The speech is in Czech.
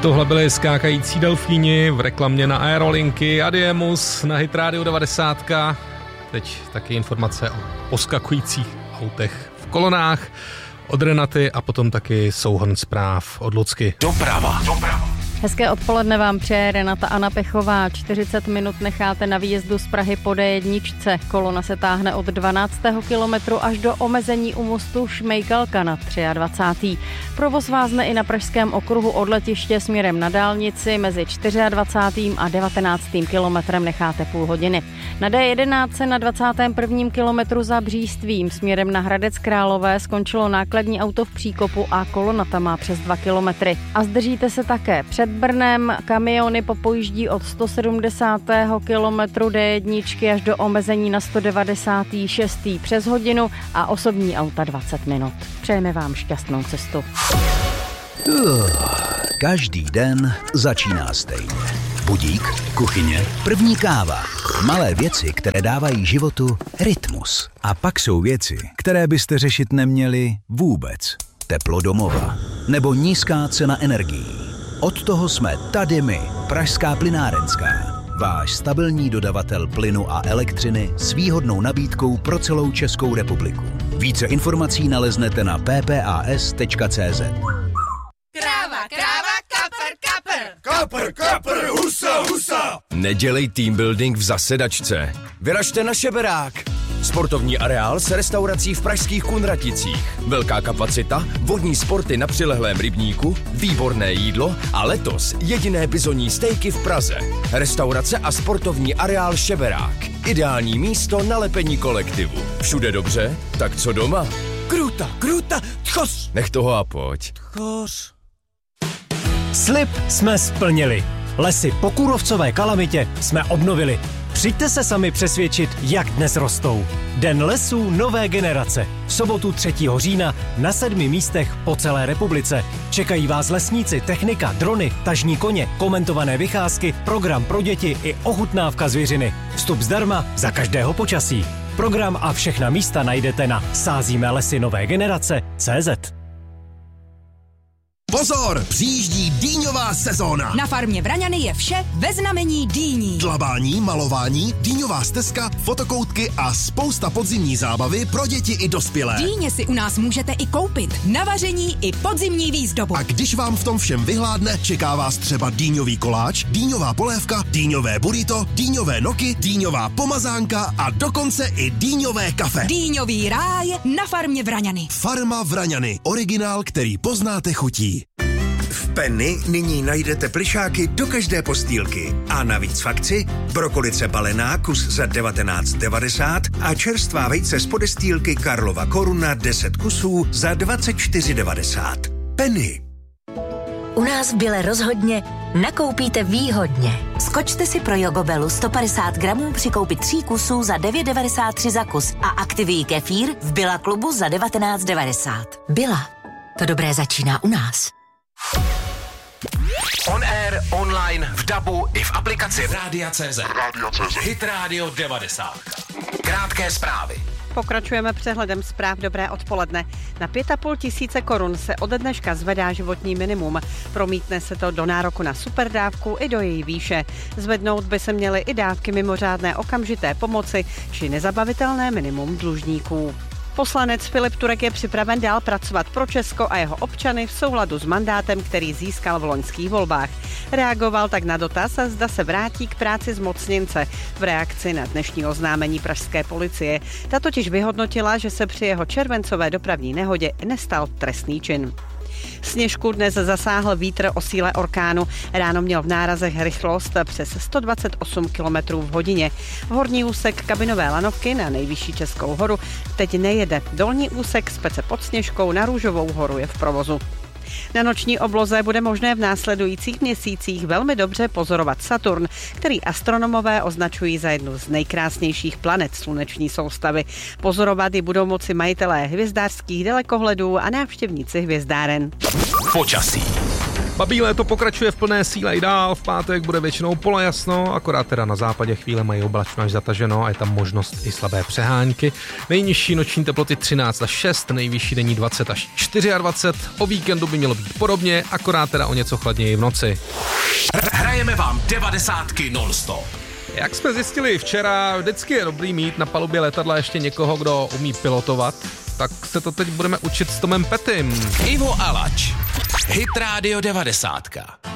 Tohle byly skákající delfíni v reklamě na Aerolinky, Adiemus na Hit Radio 90. Teď taky informace o poskakujících autech v kolonách od Renaty a potom taky souhrn zpráv od Lucky. Doprava. Hezké odpoledne vám přeje Renata Anna Pechová. 40 minut necháte na výjezdu z Prahy po D1. Kolona se táhne od 12. kilometru až do omezení u mostu Šmejkalka na 23. Provoz vázne i na pražském okruhu od letiště směrem na dálnici. Mezi 24. a 19. kilometrem necháte půl hodiny. Na D11 na 21. kilometru za Břístvím směrem na Hradec Králové skončilo nákladní auto v příkopu a kolona tam má přes 2 kilometry. A zdržíte se také před Brnem. Kamiony popojíždí od 170. kilometru D1 až do omezení na 196. přes hodinu a osobní auta 20 minut. Přejeme vám šťastnou cestu. Každý den začíná stejně. Budík, kuchyně, první káva. Malé věci, které dávají životu rytmus. A pak jsou věci, které byste řešit neměli vůbec. Teplo domova nebo nízká cena energií. Od toho jsme tady my, Pražská plynárenská. Váš stabilní dodavatel plynu a elektřiny s výhodnou nabídkou pro celou Českou republiku. Více informací naleznete na ppas.cz. Kráva, kapr, husa. Nedělej team building v zasedačce. Vyražte na Šeberák. Sportovní areál s restaurací v pražských Kunraticích. Velká kapacita, vodní sporty na přilehlém rybníku, výborné jídlo a letos jediné bizonní stejky v Praze. Restaurace a sportovní areál Šeberák. Ideální místo na lepení kolektivu. Všude dobře, tak co doma? Kruta, tchos. Nech toho a pojď. Tchos. Slib jsme splnili. Lesy po kůrovcové kalamitě jsme obnovili. Přijďte se sami přesvědčit, jak dnes rostou. Den lesů nové generace. V sobotu 3. října na 7 místech po celé republice. Čekají vás lesníci, technika, drony, tažní koně, komentované vycházky, program pro děti i ochutnávka zvěřiny. Vstup zdarma za každého počasí. Program a všechna místa najdete na sázíme lesy nové generace.cz. Pozor, přijíždí dýňová sezóna. Na farmě Vraňany je vše ve znamení dýní. Dlabání, malování, dýňová stezka, fotokoutky a spousta podzimní zábavy pro děti i dospělé. Dýně si u nás můžete i koupit. Na vaření i podzimní výzdobu. A když vám v tom všem vyhládne, čeká vás třeba dýňový koláč, dýňová polévka, dýňové burrito, dýňové noky, dýňová pomazánka a dokonce i dýňové kafe. Dýňový ráj na farmě Vraňany. Farma Vraňany. Originál, který poznáte chutí. V Penny nyní najdete plišáky do každé postýlky. A navíc v akci brokolice balená kus za 19,90 a čerstvá vejce z podestýlky Karlova Koruna 10 kusů za 24,90. Penny. U nás v Bile rozhodně nakoupíte výhodně. Skočte si pro Jogobelu 150 gramů při koupi 3 kusů za 9,93 za kus a aktivní kefír v Billa klubu za 19,90. Billa. To dobré začíná u nás. On air, online, v dabu i v aplikaci Rádia.cz. Hit Radio 90. Krátké zprávy. Pokračujeme přehledem zpráv. Dobré odpoledne. Na 5,5 tisíce korun se ode dneška zvedá životní minimum. Promítne se to do nároku na superdávku i do její výše. Zvednout by se měly i dávky mimořádné okamžité pomoci či nezabavitelné minimum dlužníků. Poslanec Filip Turek je připraven dál pracovat pro Česko a jeho občany v souladu s mandátem, který získal v loňských volbách. Reagoval tak na dotaz, zda se vrátí k práci zmocněnce v reakci na dnešní oznámení pražské policie. Ta totiž vyhodnotila, že se při jeho červencové dopravní nehodě nestal trestný čin. Sněžku dnes zasáhl vítr o síle orkánu. Ráno měl v nárazech rychlost přes 128 km v hodině. Horní úsek kabinové lanovky na nejvyšší Českou horu teď nejede. Dolní úsek z Pece pod Sněžkou na Růžovou horu je v provozu. Na noční obloze bude možné v následujících měsících velmi dobře pozorovat Saturn, který astronomové označují za jednu z nejkrásnějších planet sluneční soustavy. Pozorovat ji budou moci majitelé hvězdářských dalekohledů a návštěvníci hvězdáren. Počasí. Babí léto pokračuje v plné síle i dál, v pátek bude většinou polojasno, akorát teda na západě chvíle mají oblačno až zataženo a je tam možnost i slabé přehánky. Nejnižší noční teploty 13 až 6, nejvyšší denní 20 až 24, o víkendu by mělo být podobně, akorát teda o něco chladněji v noci. Hrajeme vám 90 non-stop. Jak jsme zjistili včera, vždycky je dobrý mít na palubě letadla ještě někoho, kdo umí pilotovat, tak se to teď budeme učit s Tomem Petym. Ivo Alač, Hit Radio 90.